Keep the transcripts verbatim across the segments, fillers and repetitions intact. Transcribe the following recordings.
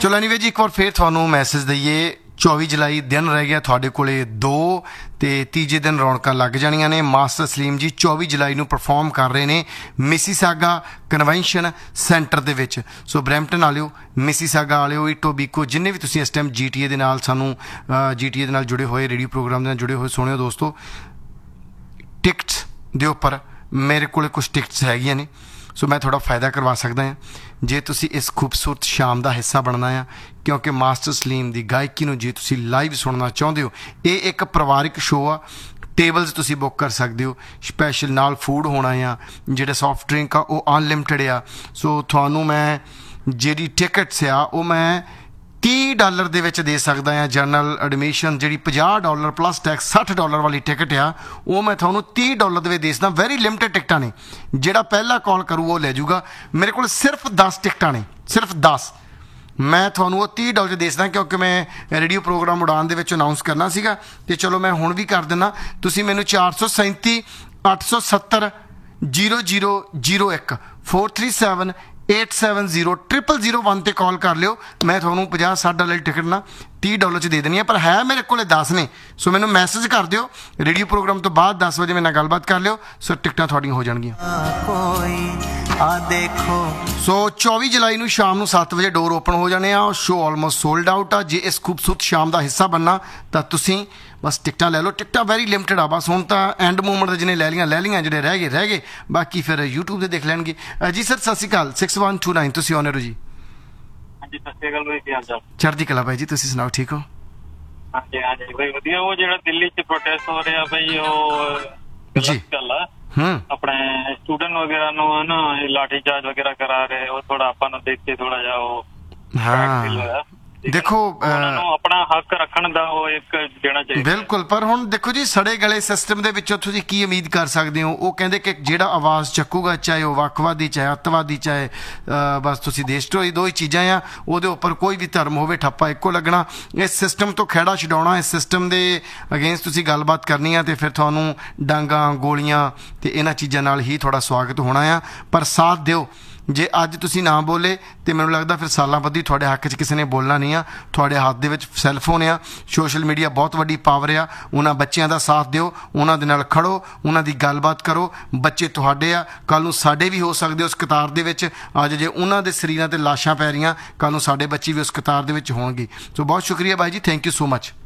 चलो एनीवे जी एक बार फिर थानू मैसेज दईए चौबी जुलाई दिन रह गया थोड़े कोले दो ते तीजे दिन रौनकां लग जानियां ने। मास्टर सलीम जी चौबी जुलाई नूं परफॉर्म कर रहे हैं मिसीसागा कन्वेंशन सेंटर दे विच। सो ब्रैम्पटन वालिओ मिसीसागा वालिओ इटोबीको जिन्ने भी तुसीं इस टाइम जी टी ए दे नाल सानूं जी टी ए दे नाल जुड़े हुए रेडियो प्रोग्राम दे नाल जुड़े हुए सुणिओ दोस्तों, टिकट्स दे उपर मेरे कोले कुछ टिकट्स हैगियां ने। सो मैं थोड़ा फ़ायदा करवा सकदा हाँ जे तुसी इस खूबसूरत शाम का हिस्सा बनना है, क्योंकि मास्टर सलीम की गायकी नूं जे तुसी लाइव सुनना चाहते हो, ये एक परिवारिक शो आ। टेबल्स तुसी बुक कर सकते हो, स्पैशल नाल फूड होना आ, जिहड़ा सॉफ्ट ड्रिंक आ वो अनलिमिटेड आ। सो थानू मैं जिहड़ी टिकट्स आ वो मैं तीह डॉलर दे विच दे सकदा हाँ। जनरल एडमिशन जिहड़ी पचास डॉलर प्लस टैक्स साठ डॉलर वाली टिकट आ वो मैं थानू तीह डॉलर दे दे सकदा। वैरी लिमिटेड टिकटां ने, जिहड़ा पहला कॉल करू वो ले जूगा। मेरे को सिर्फ दस टिकटां ने, सिर्फ दस। मैं थानू वो तीह डॉलर दे सकदा क्योंकि मैं रेडियो प्रोग्राम उड़ान दे विच अनाउंस करना सीगा ते चलो मैं हुण भी कर दिना। तुसीं मैनू चार सौ सैंती अठ सौ सत्तर जीरो जीरो जीरो एक four three seven eight seven zero triple zero one ते कॉल कर लियो। मैं थानू पचास साठ डॉलर की टिकट ना तीह डॉलर च दे देनी है, पर है मेरे को दस ने। सो मैनू मैसेज कर दिओ रेडियो प्रोग्राम तो बाद दस बजे मेरे नाल गलबात कर लियो। सो टिकटां थोड़ियां हो जाणगियां। सो चौबी जुलाई नूं शाम नूं सत्त बजे डोर ओपन हो जाने आ। शो ऑलमोस्ट सोल्ड आउट आ। जे इस खूबसूरत शाम का हिस्सा बनना तो तुसीं बस टिकटां ले लो। टिकटां वैरी लिमिटेड आ, बस हुण तां एंड मूवमेंट जिन्हें लै लियां लै लियां, जिहड़े रह गए रह गए, बाकी फिर यूट्यूब ते देख लैणगे। जी सर सत श्री अकाल। सिक्स वन टू नाइन तुसीं ऑनर हो जी। चढ़दी कला भाई जी, तुसीं सुनाओ ठीक हो? हाँ जी हाँ जी भाई वधिया। वो जिहड़ा दिल्ली च प्रोटेस्ट हो रहा भाई वो जी गल आ, अपने स्टूडेंट वगैरह नु है ना लाठी चार्ज वगैरह करा रहे, वो थोड़ा ਆਪਾਂ ਨੂੰ देख के थोड़ा जा वो हाँ देखो अपना हक रखने दा वो एक देना चाहिए बिल्कुल। पर हुण देखो जी सड़े गले सिस्टम दे विचों तुसीं की उम्मीद कर सकते हो? वो कहंदे कि जिहड़ा आवाज़ चक्कूगा चाहे वो वक्खवादी चाहे अतवादी चाहे बस तुसीं देशद्रोही, दो ही चीज़ां आ, उहदे उपर कोई भी धर्म होवे ठप्पा इक्को लगना। इस सिस्टम तो खैड़ा छडाउणा, इस सिस्टम दे अगेंस्ट तुसीं गलबात करनी है, तो फिर तुहानूं डांगां गोलियां ते इन्हां चीज़ां नाल ही थोड़ा स्वागत होना आ। पर साथ दिओ, जे अज तुसीं ना बोले तो मैनूं लगदा फिर सालां बधी तुहाडे हक च किसी ने बोलना नहीं आ। तुहाडे हाथ दे विच सैलफोन आ, सोशल मीडिया बहुत वड्डी पावर आ। उन्हां बच्चिआं दा साथ दिओ, उन्हां दे नाल खड़ो, उन्हां दी गलबात करो। बच्चे तुहाडे आ, कल नूं साडे भी हो सकदे उस कतार दे विच। अज जे उन्हां दे शरीरां ते लाशां पै रहीआं, कल नूं साडे बच्चे भी उस कतार दे विच होणगे। सो बहुत शुक्रिया भाई जी, थैंक यू सो मच।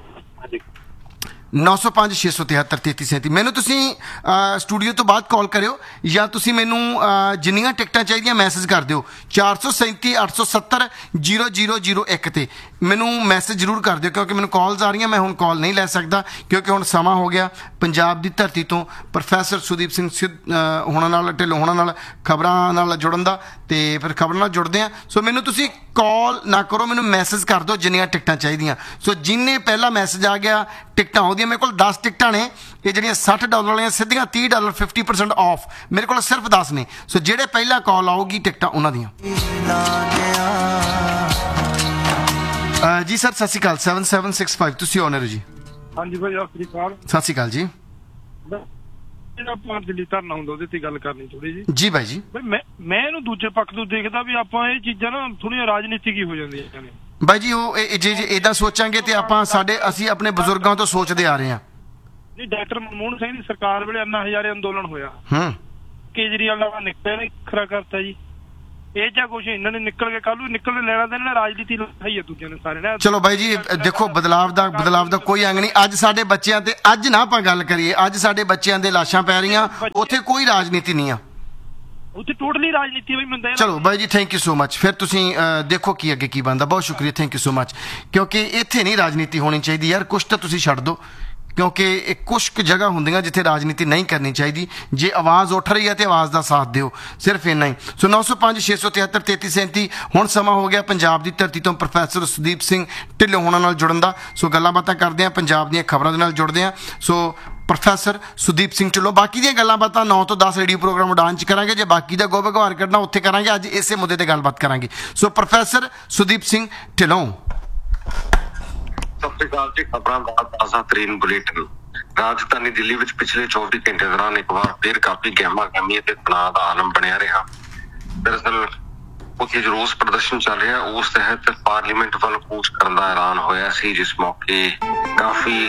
नौ सौ पाँच छे सौ तिहत्तर तेती सैंती मैनू तुसीं स्टूडियो तो बाद कॉल करियो या तुसीं मैनू जिन्नियां टिकटां चाहिदियां मैसेज कर दिओ चार सौ सैंती अठ सौ सत्तर जीरो जीरो जीरो एक ते मैनू मैसेज जरूर कर दिओ, क्योंकि मैनू कॉल्स आ रही मैं हुण कॉल नहीं लै सकदा, क्योंकि हुण समा हो गया पंजाब की धरती तो प्रोफैसर सुदीप सिंह हुणां नाल ढिल्लों हुणां नाल खबरां नाल जुड़न दा, ते फिर खबरां नाल जुड़दे आ। सो मैनू तुसीं कॉल ना करो, मैनू मैसेज कर दो जिन्नियां टिकटां चाहिदियां। सो जिन्ने पहला मैसेज आ गया टिकटां हो मेरे को दस टिकटां ने, ये ਜਿਹੜੀਆਂ सठ डॉलर वाली सीधियां तीह डॉलर फिफ्टी परसेंट ऑफ मेरे को सिर्फ दस ने। सो ਜਿਹੜੇ पहला कॉल आऊगी टिकटां उन्हां ਦੀਆਂ। जी सर सत श्री अकाल। सैवन सैवन सिक्स फाइव तुसीं ऑनर जी। हाँ जी भाई सत श्री अकाल। सत श्री अकाल जी। ਆਪਾਂ ਦਿੱਲੀ ਧਰਨਾ ਹੁੰਦਾ ਉਹਦੇ ਤੇ ਗੱਲ ਕਰਨੀ ਥੋੜੀ ਜੀ। ਜੀ ਭਾਈ ਜੀ। ਮੈਂ ਮੈਂ ਇਹਨੂੰ ਦੂਜੇ ਪੱਖ ਤੋਂ ਦੇਖਦਾ ਵੀ ਆਪਾਂ ਇਹ ਚੀਜ਼ਾਂ ਨਾ ਥੋੜੀਆਂ ਰਾਜਨੀਤਿਕ ਹੀ ਹੋ ਜਾਂਦੀਆਂ ਨੇ ਬਾਈ ਜੀ। ਉਹ ਜੇ ਜੇ ਇਦਾਂ ਸੋਚਾਂਗੇ ਤੇ ਆਪਾਂ ਸਾਡੇ ਅਸੀਂ ਆਪਣੇ ਬਜ਼ੁਰਗਾਂ ਤੋਂ ਸੋਚਦੇ ਆ ਰਹੇ ਹਾਂ। ਨਹੀਂ ਡਾਕਟਰ ਮਨਮੋਹਨ ਸਿੰਘ ਦੀ ਸਰਕਾਰ ਵੇਲੇ ਅੰਨਾ ਹਜ਼ਾਰੇ ਅੰਦੋਲਨ ਹੋਇਆ, ਹੂੰ ਕੇਜਰੀਵਾਲ ਦਾ ਨਿਕਲਿਆ ਨੇ ਖਰਾ ਕਰਤਾ ਜੀ। ਇਹ ਜਾਂ ਕੁਛ ਇਹਨਾਂ ਨੇ ਨਿਕਲ ਕੇ ਕੱਲ੍ਹ ਨੂੰ ਨਿਕਲ ਲੈਣਾ ਦੇਣਾ ਰਾਜਨੀਤੀ ਲਾਈ ਹੈ ਦੂਜਿਆਂ ਨੇ ਸਾਰੇ ਨੇ। ਚਲੋ ਬਾਈ ਜੀ ਦੇਖੋ ਬਦਲਾਵ ਦਾ ਬਦਲਾਵ ਦਾ ਕੋਈ ਅੰਗ ਨਹੀਂ। ਅੱਜ ਸਾਡੇ ਬੱਚਿਆਂ ਤੇ ਅੱਜ ਨਾ ਆਪਾਂ ਗੱਲ ਕਰੀਏ, ਅੱਜ ਸਾਡੇ ਬੱਚਿਆਂ ਦੇ ਲਾਸ਼ਾਂ ਪੈ ਰਹੀਆਂ, ਉੱਥੇ ਕੋਈ ਰਾਜਨੀਤੀ ਨਹੀਂ ਆ, ਉੱਥੇ ਟੋਟਲੀ ਰਾਜਨੀਤੀ ਬਈ ਮੰਦਾ। ਚਲੋ ਬਾਈ ਜੀ ਥੈਂਕ ਯੂ ਸੋ ਮਚ। ਫਿਰ ਤੁਸੀਂ ਦੇਖੋ ਕੀ ਅੱਗੇ ਕੀ ਬਣਦਾ। ਬਹੁਤ ਸ਼ੁਕਰੀਆ, ਥੈਂਕ ਯੂ ਸੋ ਮਚ। ਕਿਉਂਕਿ ਇੱਥੇ ਨਹੀਂ ਰਾਜਨੀਤੀ ਹੋਣੀ ਚਾਹੀਦੀ ਯਾਰ, ਕੁਛ ਤਾਂ ਤੁਸੀਂ ਛੱਡ ਦਿਓ, क्योंकि एक कुछ जगह होंदियां जिथे राजनीति नहीं करनी चाहिए। जे आवाज़ उठ रही है तो आवाज़ का साथ दिओ, सिर्फ इन्ना ही। सो नौ सौ पाँच छे सौ तिहत्तर तेती सैंती हुण समा हो गया पंजाब की धरती तो प्रोफैसर सुदीप सिंह ढिल्लों होणां नाल जुड़न दा। सो गल्लां बातां करदे आं, पंजाब दीयां खबरां दे नाल जुड़दे आं। सो प्रोफैसर सुदीप सिंह ढिल्लों, बाकी दीयां गल्लां बातां नौ तो दस रेडियो प्रोग्राम उड़ान च करांगे, जे बाकी दा गो व्यवहार करना उत्थे करांगे। अज इसे मुद्दे ते गलबात करांगे। सो प्रोफैसर सुदीप सिंह ढिल्लों। सत श्री अकाल जी। खबरां दा ताज़ा तरीन बुलेटिन। राजधानी दिल्ली में पिछले चौबी घंटे दौरान एक बार फिर काफी गहमा गहमी ते तनाव का आलम बनया रहा। दरअसल ਉੱਥੇ ਜੋ ਰੋਸ ਪ੍ਰਦਰਸ਼ਨ ਚੱਲ ਰਿਹਾ ਉਸ ਤਹਿਤ ਪਾਰਲੀਮੈਂਟ ਵੱਲ ਕੂਚ ਕਰਨ ਦਾ ਐਲਾਨ ਹੋਇਆ ਸੀ, ਜਿਸ ਮੌਕੇ ਕਾਫੀ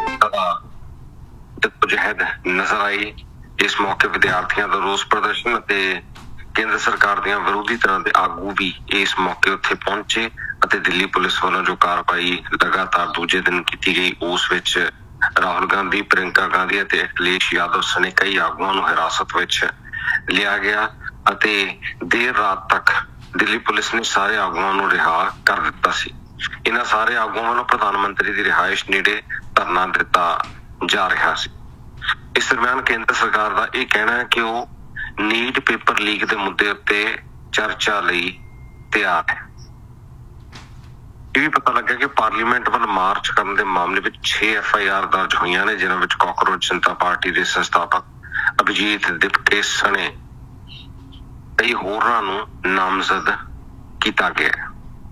ਜਹਿਦ ਨਜ਼ਰ ਆਈ। ਇਸ ਮੌਕੇ ਵਿਦਿਆਰਥੀਆਂ ਦਾ ਰੋਸ ਪ੍ਰਦਰਸ਼ਨ ਅਤੇ ਕੇਂਦਰ ਸਰਕਾਰ ਦੀਆਂ ਵਿਰੋਧੀ ਧਿਰਾਂ ਦੇ ਆਗੂ ਵੀ ਇਸ ਮੌਕੇ ਉੱਥੇ ਪਹੁੰਚੇ ਅਤੇ ਦਿੱਲੀ ਪੁਲਿਸ ਵੱਲੋਂ ਜੋ ਕਾਰਵਾਈ ਲਗਾਤਾਰ ਦੂਜੇ ਦਿਨ ਕੀਤੀ ਗਈ ਉਸ ਵਿੱਚ ਰਾਹੁਲ ਗਾਂਧੀ, ਪ੍ਰਿयंका ਗਾਂਧੀ ਅਤੇ ਅਖਿਲੇਸ਼ ਯਾਦਵ ਸਣੇ ਕਈ ਆਗੂਆਂ ਨੂੰ ਹਿਰਾਸਤ ਵਿੱਚ ਲਿਆ ਗਿਆ ਅਤੇ ਦੇਰ ਰਾਤ ਤੱਕ ਦਿੱਲੀ ਪੁਲਿਸ ਨੇ ਸਾਰੇ ਆਗੂਆਂ ਨੂੰ ਰਿਹਾ ਕਰ ਦਿੱਤਾ ਸੀ। ਇਹਨਾਂ ਸਾਰੇ ਆਗੂਆਂ ਵੱਲੋਂ ਪ੍ਰਧਾਨ ਮੰਤਰੀ ਦੀ ਰਿਹਾਇਸ਼ ਨੇੜੇ ਧਰਨਾ ਦਿੱਤਾ ਜਾ ਰਿਹਾ ਸੀ। ਇਸ ਦਰਮਿਆਨ ਕੇਂਦਰ ਸਰਕਾਰ ਦਾ ਇਹ ਕਹਿਣਾ ਹੈ ਕਿ ਉਹ ਨੀਟ ਪੇਪਰ ਲੀਕ ਦੇ ਮੁੱਦੇ ਉੱਤੇ ਚਰਚਾ ਲਈ ਤਿਆਰ ਹੈ। ਇਹ ਵੀ ਪਤਾ ਲੱਗਾ ਕਿ ਪਾਰਲੀਮੈਂਟ ਵੱਲ ਮਾਰਚ ਕਰਨ ਦੇ ਮਾਮਲੇ ਵਿੱਚ ਛੇ ਐਫ ਆਈ ਆਰ ਦਰਜ ਹੋਈਆਂ ਨੇ, ਜਿਨ੍ਹਾਂ ਵਿੱਚ ਕਾਕਰੋਚ ਜਨਤਾ ਪਾਰਟੀ ਦੇ ਸੰਸਥਾਪਕ ਅਭਿਜੀਤ ਦਿਪਕੇ ਸਣੇ ਕਈ ਹੋਰਾਂ ਨੂੰ ਨਾਮਜ਼ਦ ਕੀਤਾ ਗਿਆ ਹੈ।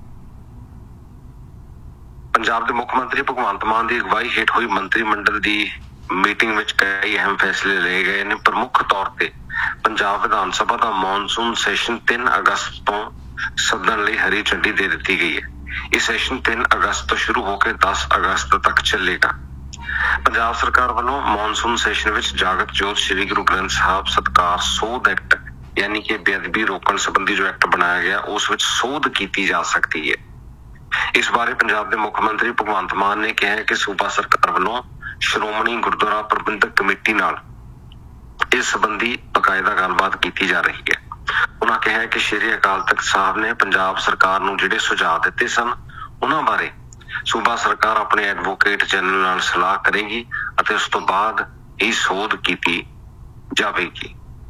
ਪੰਜਾਬ ਦੇ ਮੁੱਖ ਮੰਤਰੀ ਭਗਵੰਤ ਮਾਨ ਦੀ ਅਗਵਾਈ ਹੇਠ ਹੋਈ ਮੰਤਰੀ ਮੰਡਲ ਦੀ ਮੀਟਿੰਗ ਵਿੱਚ ਕਈ ਅਹਿਮ ਫੈਸਲੇ ਲਏ ਗਏ ਨੇ। ਪ੍ਰਮੁੱਖ ਤੌਰ ਤੇ ਪੰਜਾਬ ਵਿਧਾਨ ਸਭਾ ਦਾ ਮੌਨਸੂਨ ਸੈਸ਼ਨ ਤਿੰਨ ਅਗਸਤ ਤੋਂ ਸੱਦਣ ਲਈ ਹਰੀ ਝੰਡੀ ਦੇ ਦਿੱਤੀ ਗਈ ਹੈ। ਇਹ ਸੈਸ਼ਨ ਤਿੰਨ ਅਗਸਤ ਤੋਂ ਸ਼ੁਰੂ ਹੋ ਕੇ ਦਸ ਅਗਸਤ ਤੱਕ ਚੱਲੇਗਾ। ਪੰਜਾਬ ਸਰਕਾਰ ਵੱਲੋਂ ਮੌਨਸੂਨ ਸੈਸ਼ਨ ਵਿੱਚ ਜਾਗਤ ਜੋਤ ਸ੍ਰੀ ਗੁਰੂ ਗ੍ਰੰਥ ਸਾਹਿਬ ਸਤਿਕਾਰ ਸੋਧ ਐਕਟ ਯਾਨੀ ਕਿ ਬੇਅਦਬੀ ਰੋਕਣ ਸੰਬੰਧੀ ਜੋ ਐਕਟ ਬਣਾਇਆ ਗਿਆ ਉਸ ਵਿੱਚ ਸੋਧ ਕੀਤੀ ਜਾ ਸਕਦੀ ਹੈ। ਇਸ ਬਾਰੇ ਪੰਜਾਬ ਦੇ ਮੁੱਖ ਮੰਤਰੀ ਭਗਵੰਤ ਮਾਨ ਨੇ ਕਿਹਾ ਕਿ ਸੂਬਾ ਸਰਕਾਰ ਵੱਲੋਂ ਸ਼੍ਰੋਮਣੀ ਗੁਰਦੁਆਰਾ ਪ੍ਰਬੰਧਕ ਕਮੇਟੀ ਨਾਲ ਇਸ ਸੰਬੰਧੀ ਬਕਾਇਦਾ ਗੱਲਬਾਤ ਕੀਤੀ ਜਾ ਰਹੀ ਹੈ। ਉਹਨਾਂ ਕਿਹਾ ਕਿ ਸ਼੍ਰੀ ਅਕਾਲ ਤਖਤ ਸਾਹਿਬ ਨੇ ਪੰਜਾਬ ਸਰਕਾਰ ਨੂੰ ਜਿਹੜੇ ਸੁਝਾਅ ਦਿੱਤੇ ਸਨ ਉਹਨਾਂ ਬਾਰੇ ਸੂਬਾ ਸਰਕਾਰ ਆਪਣੇ ਐਡਵੋਕੇਟ ਜਨਰਲ ਨਾਲ ਸਲਾਹ ਕਰੇਗੀ ਅਤੇ ਉਸ ਤੋਂ ਬਾਅਦ ਇਹ ਸੋਧ ਕੀਤੀ ਜਾਵੇਗੀ।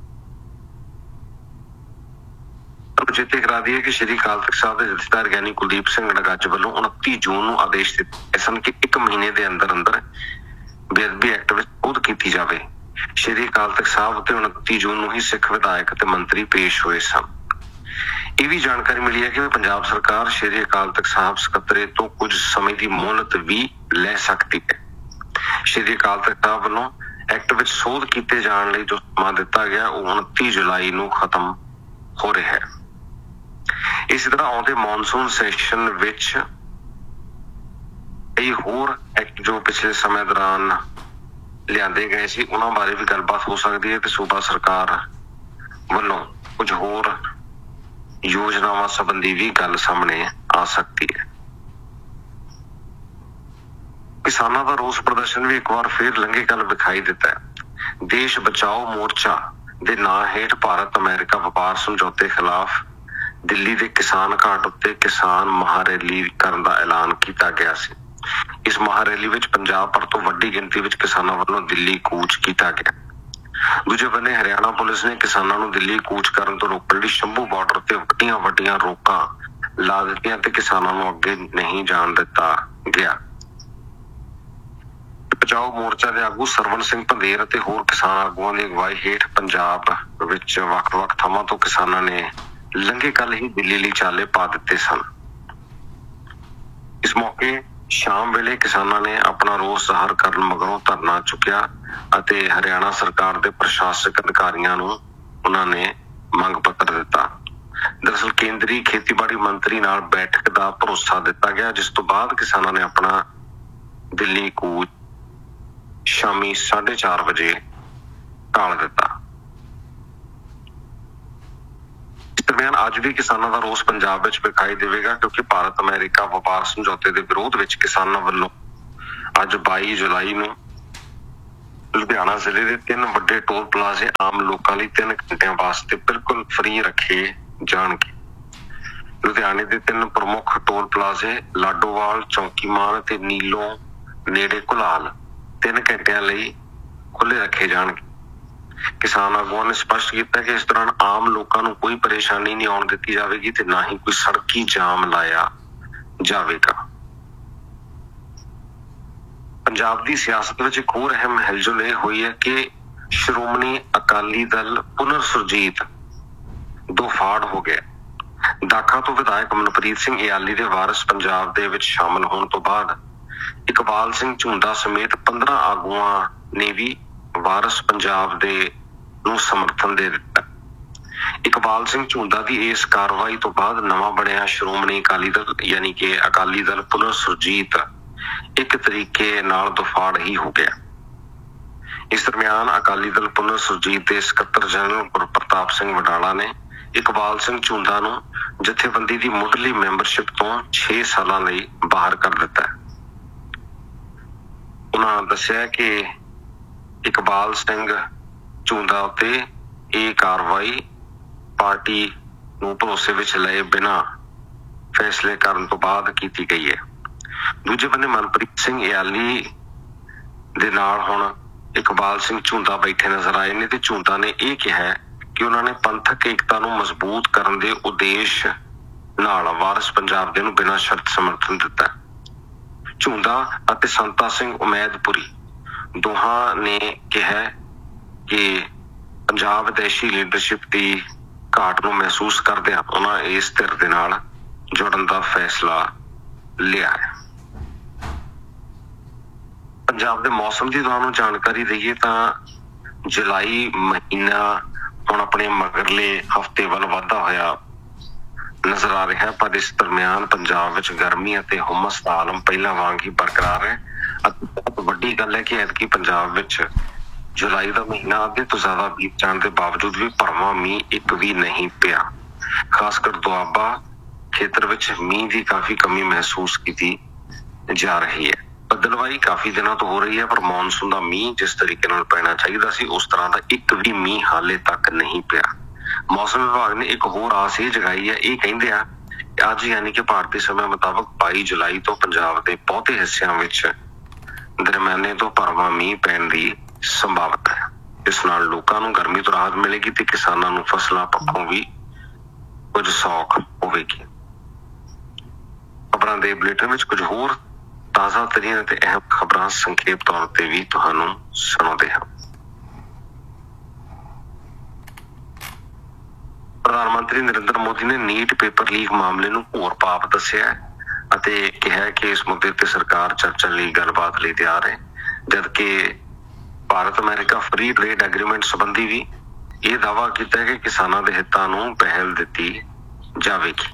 ਚੇਤੇ ਕਰਾ ਦਈਏ ਕਿ ਸ਼੍ਰੀ ਅਕਾਲ ਤਖਤ ਸਾਹਿਬ ਦੇ ਜਥੇਦਾਰ ਗਿਆਨੀ ਕੁਲਦੀਪ ਸਿੰਘ ਨਗੱਜ ਵੱਲੋਂ ਉਨੱਤੀ ਜੂਨ ਨੂੰ ਆਦੇਸ਼ ਦਿੱਤੇ ਸਨ ਕਿ ਇੱਕ ਮਹੀਨੇ ਦੇ ਅੰਦਰ ਅੰਦਰ ਬੇਅਦਬੀ ਐਕਟ ਵਿੱਚ ਸੋਧ ਕੀਤੀ ਜਾਵੇ। ਸ਼੍ਰੀ ਅਕਾਲ ਤਖਤ ਸਾਹਿਬ ਉੱਤੇ ਉਨੱਤੀ ਜੂਨ ਨੂੰ ਹੀ ਸਿੱਖ ਵਿਧਾਇਕ ਅਤੇ ਮੰਤਰੀ ਪੇਸ਼ ਹੋਏ ਸਨ। ਇਹ ਵੀ ਜਾਣਕਾਰੀ ਮਿਲੀ ਹੈ ਕਿ ਪੰਜਾਬ ਸਰਕਾਰ ਸ਼੍ਰੀ ਅਕਾਲ ਤਖਤ ਸਾਹਿਬ ਸਕੱਤਰੇਤ ਤੋਂ ਕੁਝ ਸਮੇਂ ਦੀ ਮੋਹਲਤ ਵੀ ਲੈ ਸਕਦੀ ਹੈ। ਸ਼੍ਰੀ ਅਕਾਲ ਤਖਤ ਸਾਹਿਬ ਵੱਲੋਂ ਐਕਟ ਵਿੱਚ ਸੋਧ ਕੀਤੇ ਜਾਣ ਲਈ ਜੋ ਸਮਾਂ ਦਿੱਤਾ ਗਿਆ ਉਹ ਉਨੱਤੀ ਜੁਲਾਈ ਨੂੰ ਖਤਮ ਹੋ ਰਿਹਾ ਹੈ। ਇਸੇ ਤਰ੍ਹਾਂ ਆਉਂਦੇ ਮੌਨਸੂਨ ਸੈਸ਼ਨ ਵਿੱਚ ਕਈ ਹੋਰ ਐਕਟ ਜੋ ਪਿਛਲੇ ਸਮੇਂ ਦੌਰਾਨ ਲਿਆਂਦੇ ਗਏ ਸੀ ਉਹਨਾਂ ਬਾਰੇ ਵੀ ਗੱਲਬਾਤ ਹੋ ਸਕਦੀ ਹੈ ਤੇ ਸੂਬਾ ਸਰਕਾਰ ਵੱਲੋਂ ਕੁਝ ਹੋਰ ਯੋਜਨਾਵਾਂ ਸੰਬੰਧੀ ਵੀ ਗੱਲ ਸਾਹਮਣੇ ਆ ਸਕਦੀ ਹੈ। ਕਿਸਾਨਾਂ ਦਾ ਰੋਸ ਪ੍ਰਦਰਸ਼ਨ ਵੀ ਇੱਕ ਵਾਰ ਫਿਰ ਲੰਘੇ ਕੱਲ ਵਿਖਾਈ ਦਿੱਤਾ ਹੈ। ਦੇਸ਼ ਬਚਾਓ ਮੋਰਚਾ ਦੇ ਨਾਂ ਹੇਠ ਭਾਰਤ ਅਮਰੀਕਾ ਵਪਾਰ ਸਮਝੌਤੇ ਖਿਲਾਫ ਦਿੱਲੀ ਦੇ ਕਿਸਾਨ ਘਾਟ ਉੱਤੇ ਕਿਸਾਨ ਮਹਾਰੈਲੀ ਕਰਨ ਦਾ ਐਲਾਨ ਕੀਤਾ ਗਿਆ ਸੀ। ਇਸ ਮਹਾਰੈਲੀ ਵਿੱਚ ਪੰਜਾਬ ਭਰ ਤੋਂ ਵੱਡੀ ਗਿਣਤੀ ਵਿੱਚ ਕਿਸਾਨਾਂ ਵੱਲੋਂ ਦਿੱਲੀ ਕੂਚ ਕੀਤਾ ਗਿਆ। ਦੂਜੇ ਬੰਨੇ ਹਰਿਆਣਾ ਪੁਲਿਸ ਨੇ ਕਿਸਾਨਾਂ ਨੂੰ ਦਿੱਲੀ ਕੂਚ ਕਰਨ ਤੋਂ ਰੋਕਣ ਲਈ ਸ਼ੰਭੂ ਬਾਰਡਰ ਤੇ ਵੱਡੀਆਂ ਵੱਡੀਆਂ ਰੋਕਾਂ ਲਾ ਦਿੱਤੀਆਂ ਤੇ ਕਿਸਾਨਾਂ ਨੂੰ ਅੱਗੇ ਨਹੀਂ ਜਾਣ ਦਿੱਤਾ ਗਿਆ। ਬਚਾਓ ਮੋਰਚਾ ਦੇ ਆਗੂ ਸਰਵਣ ਸਿੰਘ ਪੰਧੇਰ ਅਤੇ ਹੋਰ ਕਿਸਾਨ ਆਗੂਆਂ ਦੀ ਅਗਵਾਈ ਹੇਠ ਪੰਜਾਬ ਵਿੱਚ ਵੱਖ-ਵੱਖ ਥਾਵਾਂ ਤੋਂ ਕਿਸਾਨਾਂ ਨੇ ਲੰਘੇ ਕੱਲ ਹੀ ਦਿੱਲੀ ਲਈ ਚਾਲੇ ਪਾ ਦਿੱਤੇ ਸਨ। ਇਸ ਮੌਕੇ ਸ਼ਾਮ ਵੇਲੇ ਕਿਸਾਨਾਂ ਨੇ ਆਪਣਾ ਰੋਸ ਜ਼ਾਹਰ ਕਰਨ ਮਗਰੋਂ ਧਰਨਾ ਚੁੱਕਿਆ ਅਤੇ ਹਰਿਆਣਾ ਸਰਕਾਰ ਦੇ ਪ੍ਰਸ਼ਾਸਕ ਅਧਿਕਾਰੀਆਂ ਨੂੰ ਉਹਨਾਂ ਨੇ ਮੰਗ ਪੱਤਰ ਦਿੱਤਾ। ਦਰਅਸਲ ਕੇਂਦਰੀ ਖੇਤੀਬਾੜੀ ਮੰਤਰੀ ਨਾਲ ਬੈਠਕ ਦਾ ਭਰੋਸਾ ਦਿੱਤਾ ਗਿਆ, ਜਿਸ ਤੋਂ ਬਾਅਦ ਕਿਸਾਨਾਂ ਨੇ ਆਪਣਾ ਦਿੱਲੀ ਕੂਚ ਸ਼ਾਮੀ ਸਾਢੇ ਚਾਰ ਵਜੇ ਟਾਲ ਦਿੱਤਾ। ਇਸ ਦਰਮਿਆਨ ਅੱਜ ਵੀ ਕਿਸਾਨਾਂ ਦਾ ਰੋਸ ਪੰਜਾਬ ਵਿੱਚ ਵਿਖਾਈ ਦੇਵੇਗਾ, ਕਿਉਂਕਿ ਭਾਰਤ ਅਮਰੀਕਾ ਵਪਾਰ ਸਮਝੌਤੇ ਦੇ ਵਿਰੋਧ ਵਿੱਚ ਕਿਸਾਨਾਂ ਵੱਲੋਂ ਅੱਜ ਬਾਈ ਜੁਲਾਈ ਨੂੰ ਲੁਧਿਆਣਾ ਜ਼ਿਲ੍ਹੇ ਦੇ ਤਿੰਨ ਵੱਡੇ ਟੋਲ ਪਲਾਜ਼ੇ ਆਮ ਲੋਕਾਂ ਲਈ ਤਿੰਨ ਘੰਟਿਆਂ ਵਾਸਤੇ ਬਿਲਕੁਲ ਫ੍ਰੀ ਰੱਖੇ ਜਾਣਗੇ। ਲੁਧਿਆਣੇ ਦੇ ਤਿੰਨ ਪ੍ਰਮੁੱਖ ਟੋਲ ਪਲਾਜ਼ੇ ਲਾਡੋਵਾਲ, ਚੌਂਕੀਮਾਨ ਅਤੇ ਨੀਲੋਂ ਨੇੜੇ ਕੁਲਾਲ ਤਿੰਨ ਘੰਟਿਆਂ ਲਈ ਖੁੱਲੇ ਰੱਖੇ ਜਾਣਗੇ। ਕਿਸਾਨ ਆਗੂਆਂ ਨੇ ਸਪਸ਼ਟ ਕੀਤਾ ਕਿ ਇਸ ਦੌਰਾਨ ਆਮ ਲੋਕਾਂ ਨੂੰ ਕੋਈ ਪਰੇਸ਼ਾਨੀ ਨਹੀਂ ਆਉਣ ਦਿੱਤੀ ਜਾਵੇਗੀ ਤੇ ਨਾ ਹੀ ਕੋਈ ਸੜਕੀ ਜਾਮ ਲਾਇਆ ਜਾਵੇਗਾ। ਪੰਜਾਬ ਦੀ ਸਿਆਸਤ ਵਿੱਚ ਇੱਕ ਹੋਰ ਅਹਿਮ ਹਿਲਜੁਲ ਇਹ ਹੋਈ ਹੈ ਕਿ ਸ਼੍ਰੋਮਣੀ ਅਕਾਲੀ ਦਲ ਪੁਨਰ ਸੁਰਜੀਤ ਦੋ ਫਾੜ ਹੋ ਗਿਆ। ਦਾਖਾ ਤੋਂ ਵਿਧਾਇਕ ਮਨਪ੍ਰੀਤ ਸਿੰਘ ਇਆਲੀ ਦੇ ਵਾਰਿਸ ਪੰਜਾਬ ਦੇ ਵਿੱਚ ਸ਼ਾਮਲ ਹੋਣ ਤੋਂ ਬਾਅਦ ਇਕਬਾਲ ਸਿੰਘ ਝੁੰਦਾ ਸਮੇਤ ਪੰਦਰਾਂ ਆਗੂਆਂ ਨੇ ਵੀ ਵਾਰਿਸ ਪੰਜਾਬ ਦੇ ਨੂੰ ਸਮਰਥਨ ਦੇ ਦਿੱਤਾ। ਇਕਬਾਲ ਸਿੰਘ ਝੁੰਦਾ ਦੀ ਇਸ ਕਾਰਵਾਈ ਤੋਂ ਬਾਅਦ ਨਵਾਂ ਬਣਿਆ ਸ਼੍ਰੋਮਣੀ ਅਕਾਲੀ ਦਲ ਯਾਨੀ ਕਿ ਅਕਾਲੀ ਦਲ ਪੁਨਰ ਸੁਰਜੀਤ ਇੱਕ ਤਰੀਕੇ ਨਾਲ ਦੁਫਾੜ ਹੀ ਹੋ ਗਿਆ। ਇਸ ਦਰਮਿਆਨ ਅਕਾਲੀ ਦਲ ਪੁਨਰ ਸੁਰਜੀਤ ਦੇ ਸਕੱਤਰ ਜਨਰਲ ਗੁਰਪ੍ਰਤਾਪ ਸਿੰਘ ਵਡਾਲਾ ਨੇ ਇਕਬਾਲ ਸਿੰਘ ਝੁੰਦਾ ਨੂੰ ਜਥੇਬੰਦੀ ਦੀ ਮੁੱਢਲੀ ਮੈਂਬਰਸ਼ਿਪ ਤੋਂ ਛੇ ਸਾਲਾਂ ਲਈ ਬਾਹਰ ਕਰ ਦਿੱਤਾ। ਉਹਨਾਂ ਦੱਸਿਆ ਕਿ ਇਕਬਾਲ ਸਿੰਘ ਝੁੰਦਾ ਉੱਤੇ ਇਹ ਕਾਰਵਾਈ ਪਾਰਟੀ ਨੂੰ ਭਰੋਸੇ ਵਿੱਚ ਲਏ ਬਿਨਾਂ ਫੈਸਲੇ ਕਰਨ ਤੋਂ ਬਾਅਦ ਕੀਤੀ ਗਈ ਹੈ। ਦੂਜੇ ਬੰਨੇ ਮਨਪ੍ਰੀਤ ਸਿੰਘ ਇਆਲੀ ਦੇ ਨਾਲ ਹੁਣ ਇਕਬਾਲ ਸਿੰਘ ਝੁੰਦਾ ਬੈਠੇ ਨਜ਼ਰ ਆਏ ਨੇ ਤੇ ਝੁੰਦਾ ਨੇ ਇਹ ਕਿਹਾ ਕਿ ਉਹਨਾਂ ਨੇ ਪੰਥਕ ਏਕਤਾ ਨੂੰ ਮਜ਼ਬੂਤ ਕਰਨ ਦੇ ਉਦੇਸ਼ ਨਾਲ ਵਾਰਿਸ ਪੰਜਾਬ ਦੇ ਨੂੰ ਬਿਨਾਂ ਸ਼ਰਤ ਸਮਰਥਨ ਦਿੱਤਾ। ਝੁੰਦਾ ਅਤੇ ਸੰਤਾ ਸਿੰਘ ਉਮੈਦਪੁਰੀ ਦੋਹਾਂ ਨੇ ਕਿਹਾ ਕਿ ਪੰਜਾਬ ਵਿਦੇਸ਼ੀ ਲੀਡਰਸ਼ਿਪ ਦੀ ਘਾਟ ਨੂੰ ਮਹਿਸੂਸ ਕਰਦਿਆਂ ਉਹਨਾਂ ਇਸ ਧਿਰ ਦੇ ਨਾਲ ਜੁੜਨ ਦਾ ਫੈਸਲਾ ਲਿਆ ਹੈ। ਪੰਜਾਬ ਦੇ ਮੌਸਮ ਦੀ ਤੁਹਾਨੂੰ ਜਾਣਕਾਰੀ ਦਈਏ ਤਾਂ ਜੁਲਾਈ ਮਹੀਨਾ ਹੁਣ ਆਪਣੇ ਮਗਰਲੇ ਹਫ਼ਤੇ ਵੱਲ ਵਧਦਾ ਹੋਇਆ ਨਜ਼ਰ ਆ ਰਿਹਾ, ਪਰ ਇਸ ਦਰਮਿਆਨ ਪੰਜਾਬ ਵਿੱਚ ਗਰਮੀ ਅਤੇ ਹੁਮਸ ਦਾ ਆਲਮ ਪਹਿਲਾਂ ਵਾਂਗ ਹੀ ਬਰਕਰਾਰ ਹੈ। ਅਤੇ ਬਹੁਤ ਵੱਡੀ ਗੱਲ ਹੈ ਕਿ ਐਤਕੀ ਪੰਜਾਬ ਵਿੱਚ ਜੁਲਾਈ ਦਾ ਮਹੀਨਾ ਅੱਧੇ ਤੋਂ ਜ਼ਿਆਦਾ ਬੀਤ ਜਾਣ ਦੇ ਬਾਵਜੂਦ ਵੀ ਭਰਵਾਂ ਮੀਂਹ ਇੱਕ ਵੀ ਨਹੀਂ ਪਿਆ। ਖਾਸ ਕਰ ਦੁਆਬਾ ਖੇਤਰ ਵਿੱਚ ਮੀਂਹ ਦੀ ਕਾਫੀ ਕਮੀ ਮਹਿਸੂਸ ਕੀਤੀ ਜਾ ਰਹੀ ਹੈ। ਬੱਦਲਵਾਈ ਕਾਫੀ ਦਿਨਾਂ ਤੋਂ ਹੋ ਰਹੀ ਹੈ, ਪਰ ਮੌਨਸੂਨ ਦਾ ਮੀਂਹ ਜਿਸ ਤਰੀਕੇ ਨਾਲ ਪੈਣਾ ਚਾਹੀਦਾ ਸੀ ਉਸ ਤਰ੍ਹਾਂ ਦਾ ਇੱਕ ਵੀ ਮੀਂਹ ਹਾਲੇ ਤੱਕ ਨਹੀਂ ਪਿਆ। ਮੌਸਮ ਵਿਭਾਗ ਨੇ ਇੱਕ ਹੋਰ ਆਸ ਇਹ ਜਗਾਈ ਹੈ। ਇਹ ਕਹਿੰਦੇ ਆ ਕਿ ਅੱਜ ਯਾਨੀ ਕਿ ਭਾਰਤੀ ਸਮੇਂ ਮੁਤਾਬਕ ਬਾਈ ਜੁਲਾਈ ਤੋਂ ਪੰਜਾਬ ਦੇ ਬਹੁਤੇ ਹਿੱਸਿਆਂ ਵਿੱਚ ਦਰਮਿਆਨੇ ਤੋਂ ਭਰਵਾਂ ਮੀਂਹ ਪੈਣ ਦੀ ਸੰਭਾਵਨਾ ਹੈ। ਇਸ ਨਾਲ ਲੋਕਾਂ ਨੂੰ ਗਰਮੀ ਤੋਂ ਰਾਹਤ ਮਿਲੇਗੀ ਤੇ ਕਿਸਾਨਾਂ ਨੂੰ ਫਸਲਾਂ ਪੱਖੋਂ ਵੀ ਕੁਝ ਸੌਖ ਹੋਵੇਗੀ। ਖਬਰਾਂ ਦੇ ਬੁਲੇਟਿਨ ਵਿੱਚ ਕੁਝ ਹੋਰ ਤਾਜ਼ਾ ਤਰੀਨ ਅਤੇ ਅਹਿਮ ਖਬਰਾਂ ਸੰਖੇਪ ਤੌਰ ਤੇ ਵੀ ਤੁਹਾਨੂੰ ਸੁਣਾਉਂਦੇ ਹਾਂ। ਪ੍ਰਧਾਨ ਮੰਤਰੀ ਨਰਿੰਦਰ ਮੋਦੀ ਨੇ ਨੀਟ ਪੇਪਰ ਲੀਕ ਮਾਮਲੇ ਨੂੰ ਘੋਰ ਪਾਪ ਦੱਸਿਆ ਅਤੇ ਕਿਹਾ ਕਿ ਇਸ ਮੁੱਦੇ ਤੇ ਸਰਕਾਰ ਚਰਚਾ ਲਈ ਗੱਲਬਾਤ ਲਈ ਤਿਆਰ ਹੈ, ਜਦਕਿ Bharat America free trade agreement ਸੰਬੰਧੀ ਵੀ ਇਹ ਦਾਅਵਾ ਕੀਤਾ ਹੈ ਕਿ ਕਿਸਾਨਾਂ ਦੇ ਹਿੱਤਾਂ ਨੂੰ ਪਹਿਲ ਦਿੱਤੀ ਜਾਵੇਗੀ।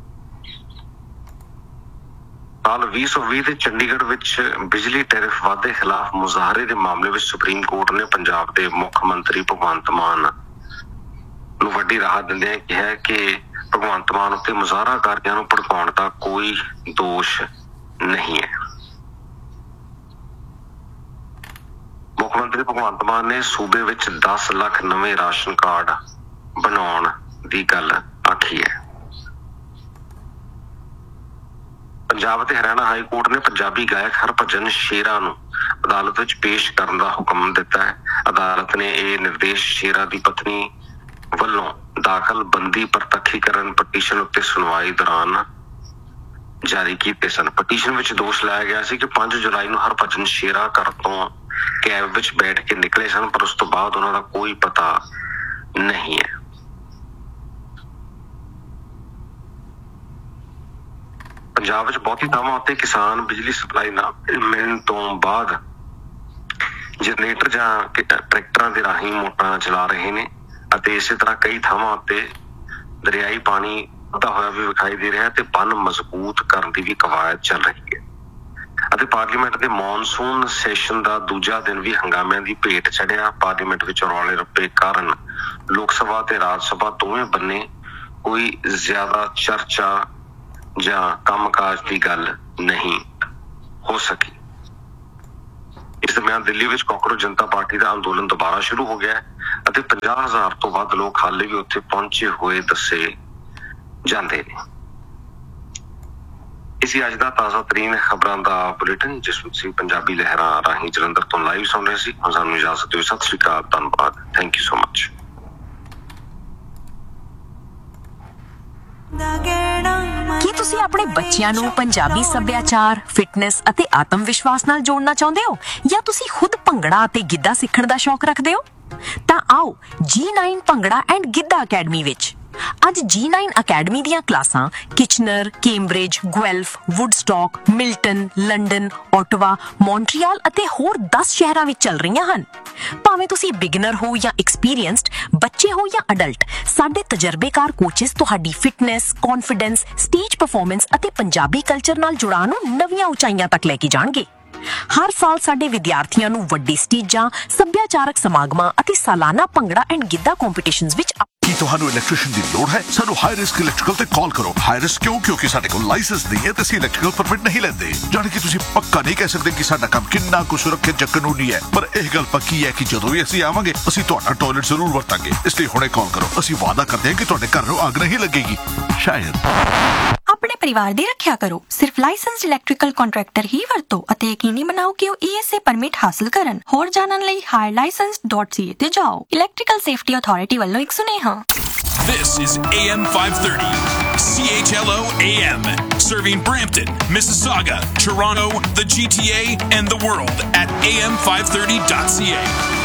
ਸਾਲ ਵੀਹ ਸੌ ਵੀਹ ਦੇ ਚੰਡੀਗੜ੍ਹ ਵਿੱਚ ਬਿਜਲੀ ਟੈਰਿਫ ਵਾਧੇ ਖਿਲਾਫ ਮੁਜ਼ਾਹਰੇ ਦੇ ਮਾਮਲੇ ਵਿੱਚ ਸੁਪਰੀਮ ਕੋਰਟ ਨੇ ਪੰਜਾਬ ਦੇ ਮੁੱਖ ਮੰਤਰੀ ਭਗਵੰਤ ਮਾਨ ਨੂੰ ਵੱਡੀ ਰਾਹਤ ਦਿੰਦਿਆਂ ਕਿਹਾ ਕਿ ਭਗਵੰਤ ਮਾਨ ਉੱਤੇ ਮੁਜ਼ਾਹਰਾਕਾਰੀਆਂ ਨੂੰ ਭੜਕਾਉਣ ਦਾ ਕੋਈ ਦੋਸ਼ ਨਹੀਂ ਹੈ। ਮੁੱਖ ਮੰਤਰੀ ਭਗਵੰਤ ਮਾਨ ਨੇ ਸੂਬੇ ਵਿੱਚ ਦਸ ਲੱਖ ਨਵੇਂ ਰਾਸ਼ਨ ਕਾਰਡ ਬਣਾਉਣ ਦੀ ਗੱਲ ਆਖੀ ਹੈ। ਪੰਜਾਬ ਅਤੇ ਹਰਿਆਣਾ ਹਾਈ ਕੋਰਟ ਨੇ ਪੰਜਾਬੀ ਗਾਇਕ ਹਰਭਜਨ ਸ਼ੇਰਾ ਨੂੰ ਅਦਾਲਤ ਵਿੱਚ ਪੇਸ਼ ਕਰਨ ਦਾ ਹੁਕਮ ਦਿੱਤਾ ਹੈ। ਅਦਾਲਤ ਨੇ ਇਹ ਨਿਰਦੇਸ਼ ਸ਼ੇਰਾ ਦੀ ਪਤਨੀ ਵੱਲੋਂ ਦਾਖਲ ਬੰਦੀ ਪ੍ਰਤੱਖੀਕਰਨ ਪਟੀਸ਼ਨ ਉੱਤੇ ਸੁਣਵਾਈ ਦੌਰਾਨ ਜਾਰੀ ਕੀਤੇ ਸਨ। ਪਟੀਸ਼ਨ ਵਿੱਚ ਦੋਸ਼ ਲਾਇਆ ਗਿਆ ਸੀ ਕਿ ਪੰਜ ਜੁਲਾਈ ਨੂੰ ਹਰਭਜਨ ਸ਼ੇਰਾ ਘਰ ਤੋਂ ਕੈਬ ਵਿੱਚ ਬੈਠ ਕੇ ਨਿਕਲੇ ਸਨ, ਪਰ ਉਸ ਤੋਂ ਬਾਅਦ ਉਹਨਾਂ ਦਾ ਕੋਈ ਪਤਾ ਨਹੀਂ ਹੈ। ਪੰਜਾਬ ਵਿੱਚ ਬਹੁਤੀ ਥਾਵਾਂ ਉੱਤੇ ਕਿਸਾਨ ਬਿਜਲੀ ਸਪਲਾਈ ਨਾ ਮਿਲਣ ਤੋਂ ਬਾਅਦ ਜਨਰੇਟਰ ਜਾਂ ਟਰੈਕਟਰਾਂ ਦੇ ਰਾਹੀਂ ਮੋਟਰਾਂ ਚਲਾ ਰਹੇ ਨੇ ਅਤੇ ਇਸੇ ਤਰ੍ਹਾਂ ਕਈ ਥਾਵਾਂ ਉੱਤੇ ਦਰਿਆਈ ਪਾਣੀ ਵਧਦਾ ਹੋਇਆ ਵੀ ਵਿਖਾਈ ਦੇ ਰਿਹਾ ਤੇ ਬੰਨ ਮਜ਼ਬੂਤ ਕਰਨ ਦੀ ਵੀ ਕਵਾਇਦ ਚੱਲ ਰਹੀ ਹੈ। ਅਤੇ ਪਾਰਲੀਮੈਂਟ ਦੇ ਮੌਨਸੂਨ ਸੈਸ਼ਨ ਦਾ ਦੂਜਾ ਦਿਨ ਵੀ ਹੰਗਾਮਿਆਂ ਦੀ ਭੇਟ ਚੜਿਆ। ਪਾਰਲੀਮੈਂਟ ਵਿੱਚ ਰੌਲੇ ਰੱਪੇ ਕਾਰਨ ਲੋਕ ਸਭਾ ਤੇ ਰਾਜ ਸਭਾ ਦੋਵੇਂ ਬੰਨੇ ਕੋਈ ਜ਼ਿਆਦਾ ਚਰਚਾ ਜਾਂ ਕੰਮਕਾਜ ਦੀ ਗੱਲ ਨਹੀਂ ਹੋ ਸਕੀ। ਇਸ ਦਰਮਿਆਨ ਦਿੱਲੀ ਵਿੱਚ ਕਾਂਗਰਸ ਜਨਤਾ ਪਾਰਟੀ ਦਾ ਅੰਦੋਲਨ ਦੁਬਾਰਾ ਸ਼ੁਰੂ ਹੋ ਗਿਆ ਅਤੇ ਪੰਜਾਹ ਹਜ਼ਾਰ ਤੋਂ ਵੱਧ ਲੋਕ ਹਾਲੇ ਵੀ ਉੱਥੇ ਪਹੁੰਚੇ ਹੋਏ ਦੱਸੇ ਜਾਂਦੇ ਨੇ। ਇਸੀ ਅੱਜ ਦਾ ਤਾਜ਼ਾ ਤਰੀਨ ਖਬਰਾਂ ਦਾ ਬੁਲੇਟਿਨ ਜਿਸ ਵਿੱਚ ਤੁਸੀਂ ਪੰਜਾਬੀ ਲਹਿਰਾਂ ਰਾਹੀਂ ਜਲੰਧਰ ਤੋਂ ਲਾਈਵ ਸੁਣ ਰਹੇ ਸੀ। ਹੁਣ ਸਾਨੂੰ ਇਜਾਜ਼ਤ ਦਿਓ। ਸਤਿ ਸ਼੍ਰੀ ਅਕਾਲ, ਧੰਨਵਾਦ, ਥੈਂਕ ਯੂ ਸੋ ਮਚ। ਕੀ ਤੁਸੀਂ ਆਪਣੇ ਬੱਚਿਆਂ ਨੂੰ ਪੰਜਾਬੀ ਸੱਭਿਆਚਾਰ, ਫਿਟਨੈਸ ਅਤੇ ਆਤਮ ਵਿਸ਼ਵਾਸ ਨਾਲ ਜੋੜਨਾ ਚਾਹੁੰਦੇ ਹੋ ਜਾਂ ਤੁਸੀਂ ਖੁਦ ਭੰਗੜਾ ਅਤੇ ਗਿੱਧਾ ਸਿੱਖਣ ਦਾ ਸ਼ੌਕ ਰੱਖਦੇ ਹੋ? ਤਾਂ ਆਓ ਜੀ nine bhangra and Giddha academy ਵਿੱਚ। ਅੱਜ ਜੀ ਨਾਈਨ ਅਕੈਡਮੀ ਦੀਆਂ ਕਲਾਸਾਂ Kitchener, Cambridge, ਗੁਐਲਫ, ਵੁੱਡਸਟਾਕ, Milton, London, Ottawa, Montreal ਅਤੇ ਹੋਰ ਦਸ ਸ਼ਹਿਰਾਂ ਵਿੱਚ ਚੱਲ ਰਹੀਆਂ ਹਨ। ਭਾਵੇਂ ਤੁਸੀਂ ਬਿਗਨਰ ਹੋ ਜਾਂ ਐਕਸਪੀਰੀਐਂਸਡ, ਬੱਚੇ ਬੱਚੇ ਹੋ ਜਾਂ ਅਡਲਟ, ਸਾਡੇ ਤਜਰਬੇਕਾਰ ਕੋਚਿਸ ਤੁਹਾਡੀ ਫਿਟਨੈਸ, ਕੌਨਫੀਡੈਂਸ, ਸਟੇਜ ਪਰਫਾਰਮੈਂਸ ਅਤੇ ਪੰਜਾਬੀ ਕਲਚਰ ਨਾਲ ਜੁੜਾਅ ਨੂੰ ਨਵੀਆਂ ਉਚਾਈਆਂ ਤੱਕ ਲੈ ਕੇ ਜਾਣਗੇ। ਹਰ ਸਾਲ ਸਾਡੇ ਵਿਦਿਆਰਥੀਆਂ ਨੂੰ ਵੱਡੀ ਸਟੇਜਾਂ, ਸੱਭਿਆਚਾਰਕ ਸਮਾਗਮਾਂ ਅਤੇ ਸਾਲਾਨਾ ਭੰਗੜਾ ਐਂਡ ਗਿੱਧਾ ਕੰਪੀਟੀਸ਼ਨਸ ਵਿੱਚ ਕੀ ਤੁਹਾਨੂੰ ਇਲੈਕਟ੍ਰੀਸ਼ੀਅਨ ਦੀ ਲੋੜ ਹੈ? ਸਾਨੂੰ ਹਾਈ ਰਿਸਕ ਇਲੈਕਟ੍ਰੀਕਲ ਤੇ ਕਾਲ ਕਰੋ। ਹਾਈ ਰਿਸਕ ਕਿਉਂ? ਕਿਉਂਕਿ ਸਾਡੇ ਕੋਲ ਲਾਇਸੈਂਸ ਨਹੀਂ ਹੈ ਤੇ ਅਸੀਂ ਇਲੈਕਟ੍ਰੀਕਲ ਪਰਮਿਟ ਨਹੀਂ ਲੈਂਦੇ। ਜਾਣੀ ਕਿ ਤੁਸੀਂ ਪੱਕਾ ਨਹੀਂ ਕਹਿ ਸਕਦੇ ਕਿ ਸਾਡਾ ਕੰਮ ਕਿੰਨਾ ਕੁ ਸੁਰੱਖਿਅਤ ਜਾਂ ਕਾਨੂੰਨੀ ਹੈ, ਪਰ ਇਹ ਗੱਲ ਪੱਕੀ ਹੈ ਕਿ ਜਦੋਂ ਵੀ ਅਸੀਂ ਆਵਾਂਗੇ ਅਸੀਂ ਤੁਹਾਡਾ ਟਾਇਲਟ ਜ਼ਰੂਰ ਵਰਤਾਂਗੇ। ਇਸ ਲਈ ਹੁਣੇ ਕਾਲ ਕਰੋ। ਅਸੀਂ ਵਾਅਦਾ ਕਰਦੇ ਹਾਂ ਕਿ ਤੁਹਾਡੇ ਘਰ ਨੂੰ ਅੱਗ ਨਹੀਂ ਲੱਗੇਗੀ। ਸ਼ਾਇਦ ਆਪਣੇ ਪਰਿਵਾਰ ਦੀ ਰੱਖਿਆ ਕਰੋ। ਸਿਰਫ ਲਾਇਸੈਂਸਡ ਇਲੈਕਟ੍ਰੀਕਲ ਕੰਟਰੈਕਟਰ ਹੀ ਵਰਤੋ ਅਤੇ ਯਕੀਨੀ ਬਣਾਓ ਕਿ ਉਹ ਈ ਐਸ ਏ ਪਰਮਿਟ ਹਾਸਲ ਕਰਨ। ਹੋਰ ਜਾਣਨ ਲਈ ਹਾਇਰ ਲਾਇਸੈਂਸ ਡਾਟ ਸੀ ਏ ਤੇ ਜਾਓ। ਇਲੈਕਟ੍ਰੀਕਲ ਸੇਫਟੀ ਅਥਾਰਟੀ ਵੱਲੋਂ ਇੱਕ ਸੁਨੇਹਾ। This is A M five thirty, C H L O A M, serving Brampton, Mississauga, Toronto, the G T A, and the world at A M five thirty dot C A.